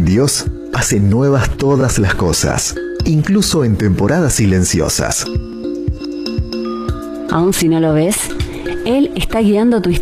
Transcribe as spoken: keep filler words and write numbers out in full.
Dios hace nuevas todas las cosas, incluso en temporadas silenciosas. Aun si no lo ves, Él está guiando tu historia.